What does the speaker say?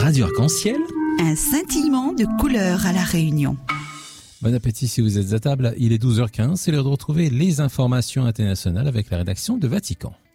Radio Arc-en-Ciel. Un scintillement de couleurs à La Réunion. Bon appétit si vous êtes à table. Il est 12h15. C'est l'heure de retrouver les informations internationales avec la rédaction de Vatican.